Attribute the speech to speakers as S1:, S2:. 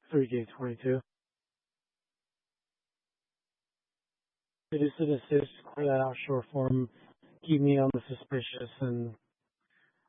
S1: 3K22. It is an assist for that offshore form. Keep me on the suspicious and